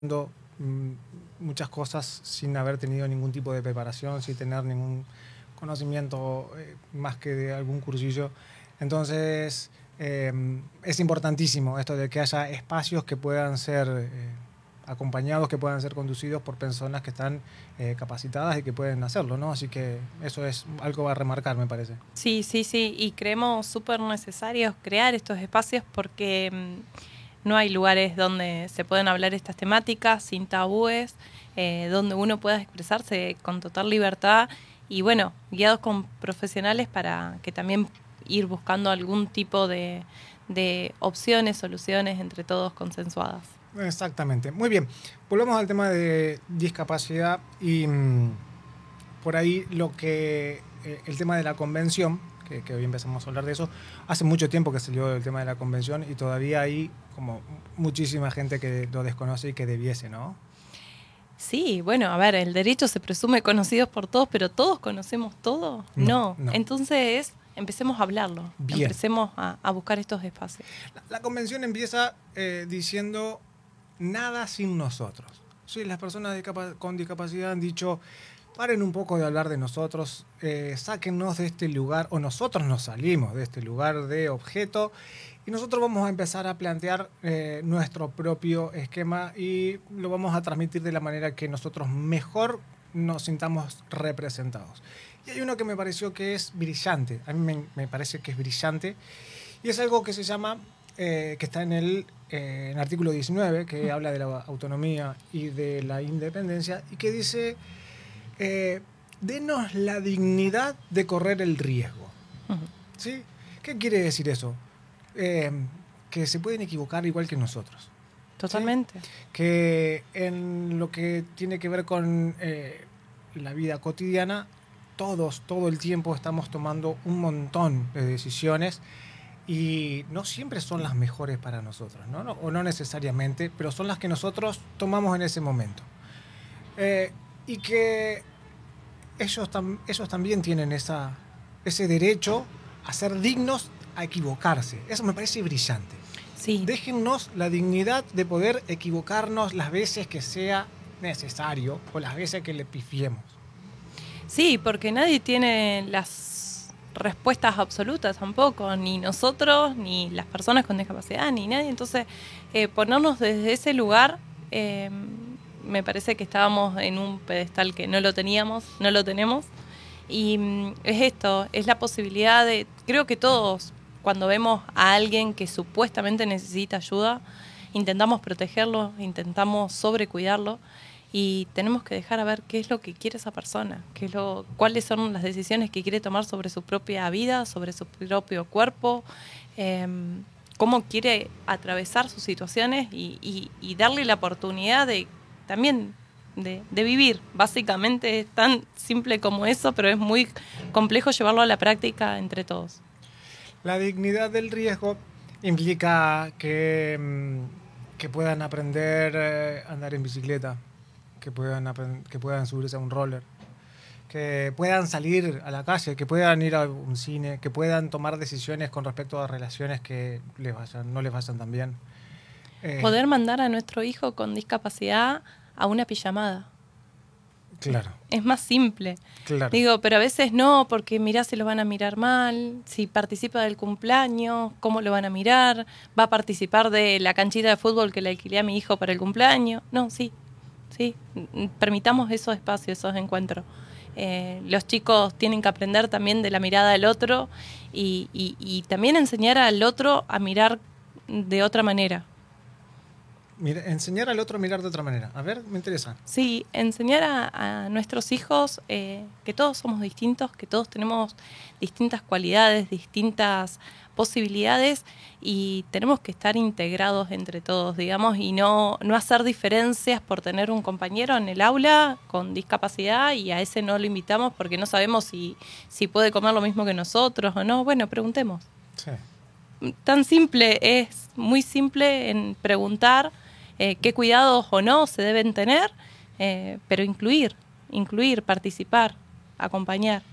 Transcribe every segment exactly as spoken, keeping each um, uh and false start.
mm, muchas cosas sin haber tenido ningún tipo de preparación, sin tener ningún conocimiento eh, más que de algún cursillo. Entonces, eh, es importantísimo esto de que haya espacios que puedan ser eh, acompañados, que puedan ser conducidos por personas que están eh, capacitadas y que pueden hacerlo, ¿no? Así que eso es algo a remarcar, me parece. Sí, sí, sí, y creemos súper necesarios crear estos espacios porque mmm, no hay lugares donde se pueden hablar estas temáticas sin tabúes, eh, donde uno pueda expresarse con total libertad y bueno, guiados con profesionales para que también ir buscando algún tipo de, de opciones, soluciones entre todos consensuadas. Exactamente. Muy bien. Volvemos al tema de discapacidad y mmm, por ahí lo que eh, el tema de la convención, que, que hoy empezamos a hablar de eso, hace mucho tiempo que salió el tema de la convención y todavía hay como muchísima gente que lo desconoce y que debiese, ¿no? Sí, bueno, a ver, el derecho se presume conocido por todos, pero ¿todos conocemos todo? No, No. no. Entonces, empecemos a hablarlo, Bien. empecemos a, a buscar estos espacios. La, la convención empieza eh, diciendo nada sin nosotros. Sí, las personas de capa- con discapacidad han dicho, paren un poco de hablar de nosotros, eh, sáquennos de este lugar, o nosotros nos salimos de este lugar de objeto, y nosotros vamos a empezar a plantear eh, nuestro propio esquema y lo vamos a transmitir de la manera que nosotros mejor nos sintamos representados. Y hay uno que me pareció que es brillante, a mí me, me parece que es brillante, y es algo que se llama, eh, que está en el, eh, en el artículo diecinueve, que Mm. habla de la autonomía y de la independencia, y que dice, eh, denos la dignidad de correr el riesgo. Ujú. ¿Sí? ¿Qué quiere decir eso? Eh, que se pueden equivocar igual que nosotros. Totalmente. ¿Sí? Que en lo que tiene que ver con eh, la vida cotidiana, todos, todo el tiempo estamos tomando un montón de decisiones y no siempre son las mejores para nosotros, ¿no? No, o no necesariamente, pero son las que nosotros tomamos en ese momento. Eh, y que ellos, tam ellos también tienen esa, ese derecho a ser dignos a equivocarse. Eso me parece brillante. Sí. Déjennos la dignidad de poder equivocarnos las veces que sea necesario o las veces que le pifiemos. Sí, porque nadie tiene las respuestas absolutas tampoco, ni nosotros, ni las personas con discapacidad, ni nadie. Entonces, eh, ponernos desde ese lugar, eh, me parece que estábamos en un pedestal que no lo teníamos, no lo tenemos. Y mm, es esto, es la posibilidad de, creo que todos, cuando vemos a alguien que supuestamente necesita ayuda, intentamos protegerlo, intentamos sobrecuidarlo y tenemos que dejar a ver qué es lo que quiere esa persona, qué es lo, cuáles son las decisiones que quiere tomar sobre su propia vida, sobre su propio cuerpo, eh, cómo quiere atravesar sus situaciones y, y, y darle la oportunidad de también de, de vivir. Básicamente es tan simple como eso, pero es muy complejo llevarlo a la práctica entre todos. La dignidad del riesgo implica que, que puedan aprender eh, a andar en bicicleta, que puedan, que puedan subirse a un roller, que puedan salir a la calle, que puedan ir a un cine, que puedan tomar decisiones con respecto a relaciones que les vayan, no les vayan tan bien. Eh, Poder mandar a nuestro hijo con discapacidad a una pijamada. Claro. Es más simple. Claro. Digo, pero a veces no, porque mirá si lo van a mirar mal, si participa del cumpleaños, cómo lo van a mirar, va a participar de la canchita de fútbol que le alquilé a mi hijo para el cumpleaños. No, sí, sí, permitamos esos espacios, esos encuentros. Eh, los chicos tienen que aprender también de la mirada del otro y, y, y también enseñar al otro a mirar de otra manera. Mira, enseñar al otro a mirar de otra manera. A ver, me interesa. Sí, enseñar a, a nuestros hijos eh, que todos somos distintos, que todos tenemos distintas cualidades, distintas posibilidades y tenemos que estar integrados entre todos, digamos, y no, no hacer diferencias por tener un compañero en el aula con discapacidad y a ese no lo invitamos porque no sabemos si, si puede comer lo mismo que nosotros o no. Bueno, preguntemos. Sí. Tan simple, es muy simple en preguntar eh, qué cuidados o no se deben tener, eh, pero incluir, incluir, participar, acompañar.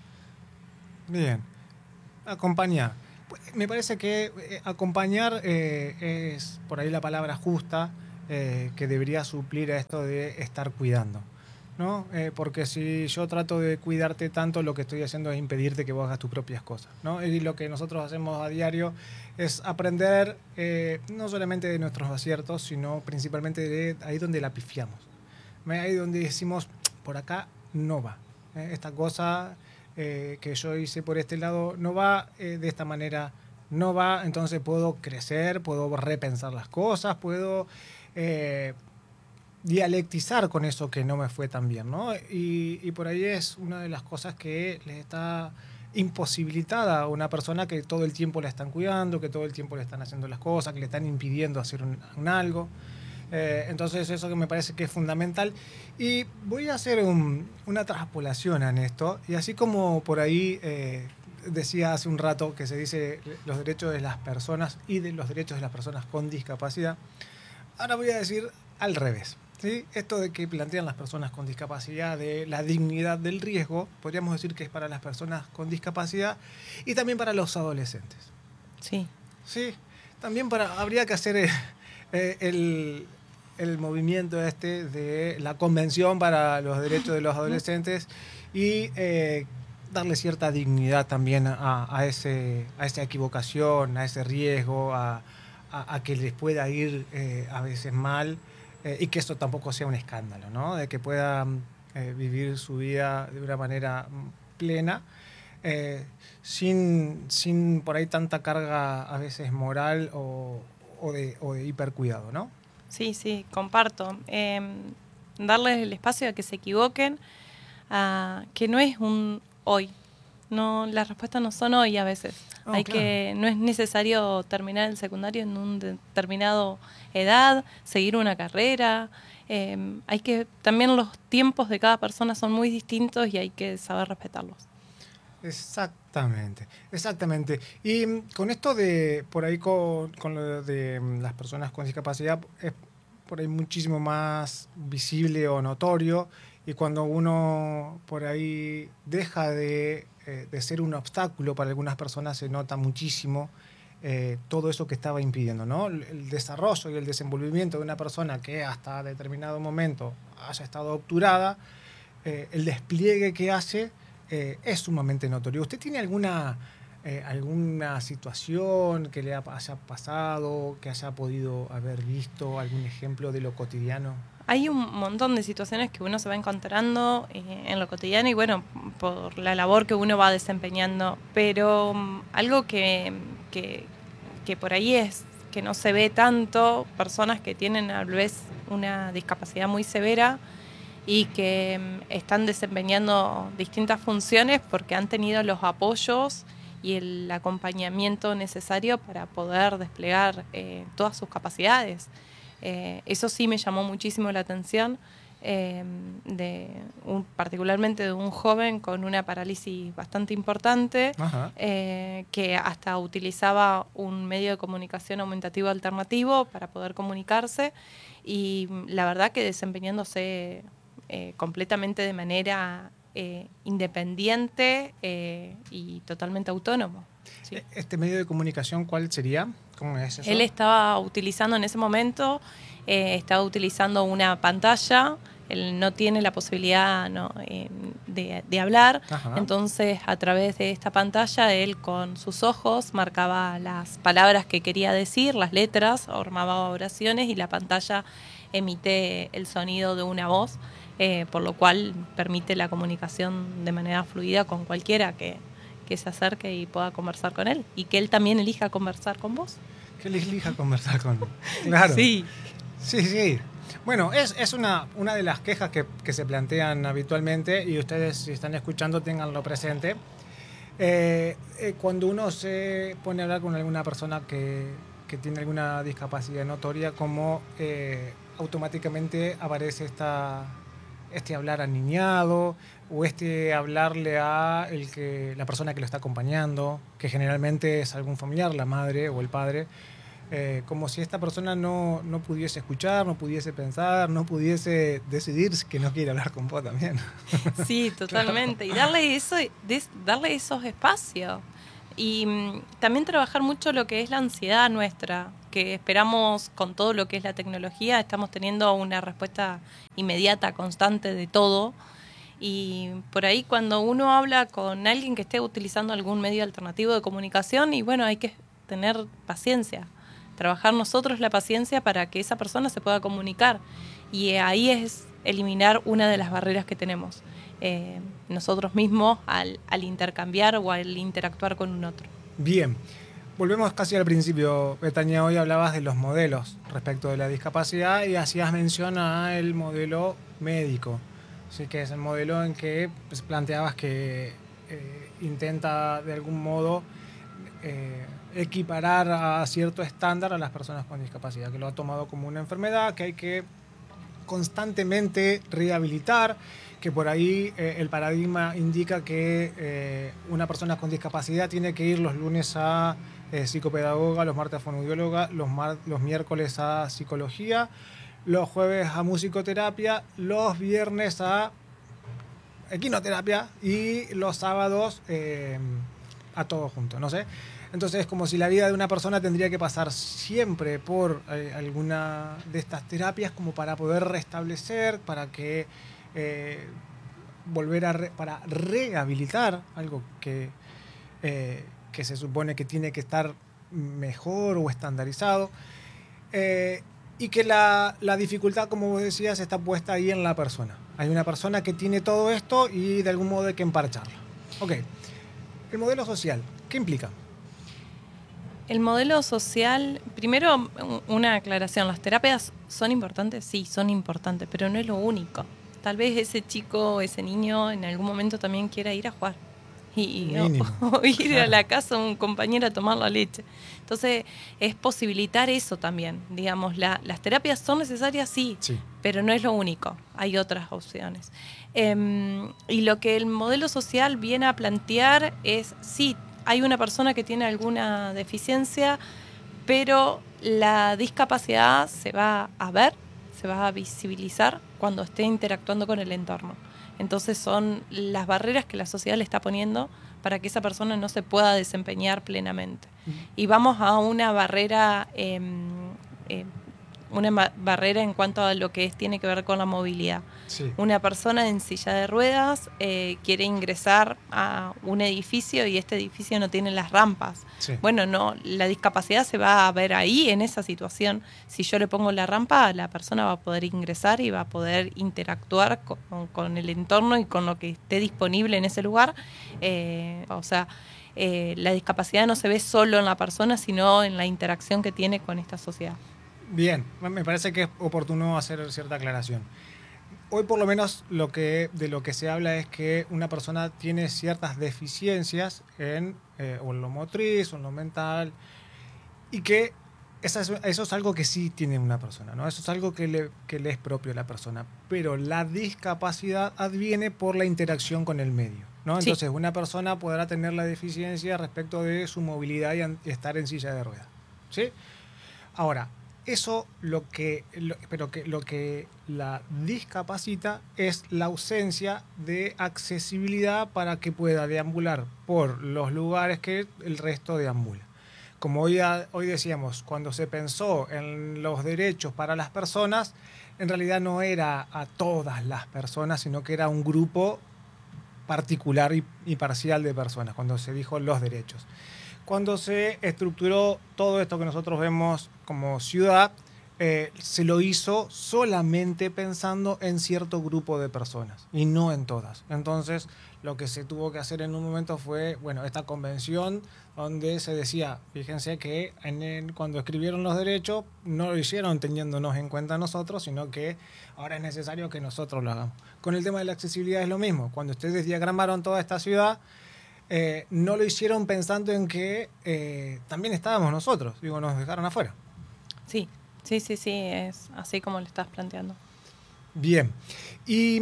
Bien. Acompañar. Me parece que eh, acompañar eh, es por ahí la palabra justa eh, que debería suplir a esto de estar cuidando, ¿no? Eh, porque si yo trato de cuidarte tanto, lo que estoy haciendo es impedirte que vos hagas tus propias cosas, ¿no? Y lo que nosotros hacemos a diario es aprender eh, no solamente de nuestros aciertos, sino principalmente de ahí donde la pifiamos. Ahí donde decimos, por acá no va. ¿eh? Esta cosa eh, que yo hice por este lado no va, eh, de esta manera no va, entonces puedo crecer, puedo repensar las cosas, puedo... Eh, dialectizar con eso que no me fue tan bien, ¿no? Y, y por ahí es una de las cosas que les está imposibilitada a una persona que todo el tiempo la están cuidando, que todo el tiempo le están haciendo las cosas, que le están impidiendo hacer un, un algo. Eh, entonces eso que me parece que es fundamental. Y voy a hacer un, una traspolación en esto. Y así como por ahí eh, decía hace un rato que se dice los derechos de las personas y de los derechos de las personas con discapacidad, ahora voy a decir al revés. ¿Sí? Esto de que plantean las personas con discapacidad, de la dignidad del riesgo, podríamos decir que es para las personas con discapacidad y también para los adolescentes. Sí. Sí, también para, habría que hacer el, el, el movimiento este de la Convención para los Derechos de los Adolescentes y eh, darle cierta dignidad también a, a, ese, a esa equivocación, a ese riesgo, a, a, a que les pueda ir eh, a veces mal. Eh, y que esto tampoco sea un escándalo, ¿no? De que puedan eh, vivir su vida de una manera plena, eh, sin, sin por ahí tanta carga a veces moral o, o, de, o de hipercuidado, ¿no? Sí, sí, comparto. Eh, darles el espacio a que se equivoquen, a que no es un hoy. No, las respuestas no son hoy a veces. Oh, Hay claro. que, no es necesario terminar el secundario en un determinado edad, seguir una carrera. Eh, hay que, también los tiempos de cada persona son muy distintos y hay que saber respetarlos. Exactamente, exactamente. Y con esto de, por ahí con, con lo de las personas con discapacidad, es por ahí muchísimo más visible o notorio. Y cuando uno por ahí deja de, eh, de ser un obstáculo para algunas personas, se nota muchísimo eh, todo eso que estaba impidiendo, ¿no? El desarrollo y el desenvolvimiento de una persona que hasta determinado momento haya estado obturada, eh, el despliegue que hace eh, es sumamente notorio. ¿Usted tiene alguna, eh, alguna situación que le haya pasado, que haya podido haber visto, algún ejemplo de lo cotidiano? Hay un montón de situaciones que uno se va encontrando eh, en lo cotidiano y bueno, por la labor que uno va desempeñando, pero um, algo que, que, que por ahí es que no se ve tanto, personas que tienen a vez una discapacidad muy severa y que um, están desempeñando distintas funciones porque han tenido los apoyos y el acompañamiento necesario para poder desplegar eh, todas sus capacidades. Eh, eso sí me llamó muchísimo la atención, eh, de un, particularmente de un joven con una parálisis bastante importante, eh, que hasta utilizaba un medio de comunicación aumentativo alternativo para poder comunicarse y la verdad que desempeñándose eh, completamente de manera eh, independiente eh, y totalmente autónomo. Sí. ¿Este medio de comunicación cuál sería? ¿Cómo es eso? Él estaba utilizando en ese momento, eh, estaba utilizando una pantalla, él no tiene la posibilidad no, eh, de, de hablar, Ajá. Entonces a través de esta pantalla él con sus ojos marcaba las palabras que quería decir, las letras, armaba oraciones y la pantalla emite el sonido de una voz, eh, por lo cual permite la comunicación de manera fluida con cualquiera que... que se acerque y pueda conversar con él y que él también elija conversar con vos. Que él elija conversar con vos. Claro. Sí. Sí, sí. Bueno, es, es una, una de las quejas que, que se plantean habitualmente y ustedes si están escuchando ténganlo presente. Eh, eh, cuando uno se pone a hablar con alguna persona que, que tiene alguna discapacidad notoria, como eh, automáticamente aparece esta... este hablar aniñado o este hablarle a el que, la persona que lo está acompañando, que generalmente es algún familiar, la madre o el padre, eh, como si esta persona no, no pudiese escuchar, no pudiese pensar, no pudiese decidir que no quiere hablar con vos también. Sí, totalmente. Claro. Y darle, eso, darle esos espacios. Y mm, también trabajar mucho lo que es la ansiedad nuestra. que esperamos con todo lo que es la tecnología, estamos teniendo una respuesta inmediata, constante de todo. Y por ahí cuando uno habla con alguien que esté utilizando algún medio alternativo de comunicación, y bueno, hay que tener paciencia, trabajar nosotros la paciencia para que esa persona se pueda comunicar. Y ahí es eliminar una de las barreras que tenemos eh, nosotros mismos al, al intercambiar o al interactuar con un otro. Bien, volvemos casi al principio. Betania, hoy hablabas de los modelos respecto de la discapacidad y hacías mención al modelo médico. Así que es el modelo en que pues, planteabas que eh, intenta de algún modo eh, equiparar a cierto estándar a las personas con discapacidad, que lo ha tomado como una enfermedad que hay que constantemente rehabilitar, que por ahí eh, el paradigma indica que eh, una persona con discapacidad tiene que ir los lunes a eh, psicopedagoga, los martes a fonoaudióloga, los, mar los miércoles a psicología, los jueves a musicoterapia, los viernes a equinoterapia y los sábados eh, a todo junto, no sé. Entonces es como si la vida de una persona tendría que pasar siempre por eh, alguna de estas terapias como para poder restablecer, para que eh, volver a re, para rehabilitar algo que, eh, que se supone que tiene que estar mejor o estandarizado. Eh, y que la, la dificultad, como vos decías, está puesta ahí en la persona. Hay una persona que tiene todo esto y de algún modo hay que emparcharla. Ok, el modelo social, ¿qué implica? El modelo social, primero una aclaración, ¿las terapias son importantes? Sí, son importantes, pero no es lo único. Tal vez ese chico, ese niño en algún momento también quiera ir a jugar y, o, o ir claro. a la casa de un compañero a tomar la leche. Entonces, es posibilitar eso también. Digamos, la, las terapias son necesarias, sí, sí, pero no es lo único. Hay otras opciones. Eh, y lo que el modelo social viene a plantear es, sí, hay una persona que tiene alguna deficiencia, pero la discapacidad se va a ver, se va a visibilizar cuando esté interactuando con el entorno. Entonces son las barreras que la sociedad le está poniendo para que esa persona no se pueda desempeñar plenamente. Uh-huh. Y vamos a una barrera, eh, eh, una ma- barrera en cuanto a lo que es, tiene que ver con la movilidad. Sí. Una persona en silla de ruedas eh, quiere ingresar a un edificio y este edificio no tiene las rampas. Sí. Bueno, no, la discapacidad se va a ver ahí en esa situación. Si yo le pongo la rampa, la persona va a poder ingresar y va a poder interactuar con, con el entorno y con lo que esté disponible en ese lugar. Eh, o sea, eh, la discapacidad no se ve solo en la persona, sino en la interacción que tiene con esta sociedad. Bien, me parece que es oportuno hacer cierta aclaración. Hoy por lo menos lo que, de lo que se habla es que una persona tiene ciertas deficiencias en, eh, o en lo motriz o en lo mental y que esa es, eso es algo que sí tiene una persona, ¿no? Eso es algo que le, que le es propio a la persona, pero la discapacidad adviene por la interacción con el medio, ¿no? Entonces sí. Una persona podrá tener la deficiencia respecto de su movilidad y estar en silla de ruedas, ¿sí? Ahora, eso lo que, lo, pero que lo que la discapacita es la ausencia de accesibilidad para que pueda deambular por los lugares que el resto deambula. Como hoy, hoy decíamos, cuando se pensó en los derechos para las personas, en realidad no era a todas las personas, sino que era un grupo particular y, y parcial de personas, cuando se dijo los derechos. Cuando se estructuró todo esto que nosotros vemos como ciudad, eh, se lo hizo solamente pensando en cierto grupo de personas y no en todas. Entonces, lo que se tuvo que hacer en un momento fue, bueno, esta convención donde se decía, fíjense que en el, cuando escribieron los derechos no lo hicieron teniéndonos en cuenta nosotros, sino que ahora es necesario que nosotros lo hagamos. Con el tema de la accesibilidad es lo mismo. Cuando ustedes diagramaron toda esta ciudad, Eh, no lo hicieron pensando en que eh, también estábamos nosotros, digo, nos dejaron afuera. Sí, sí, sí, sí, es así como lo estás planteando. Bien, y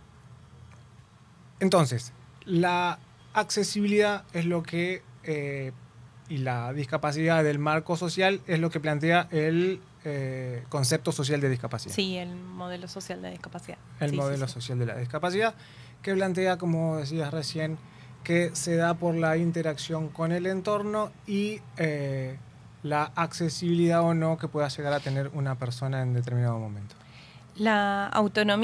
entonces, la accesibilidad es lo que, eh, y la discapacidad del marco social es lo que plantea el eh, concepto social de discapacidad. Sí, el modelo social de discapacidad. El sí, modelo sí, sí. social de la discapacidad, que plantea, como decías recién, que se da por la interacción con el entorno y eh, la accesibilidad o no que pueda llegar a tener una persona en determinado momento. La autonomía